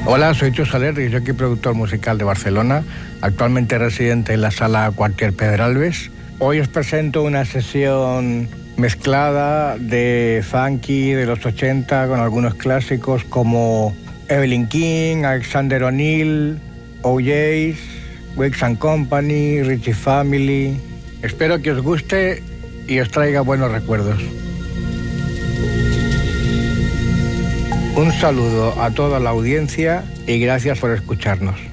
Hola, soy Chus Alerri, yo aquí productor musical de Barcelona, actualmente residente en la Sala Quartier Pedralbes. Hoy os presento una sesión mezclada de funky de los 80 con algunos clásicos como Evelyn King, Alexander O'Neill, O'Jays, Wakes and Company, Richie Family. Espero que os guste y os traiga buenos recuerdos. Un saludo a toda la audiencia y gracias por escucharnos.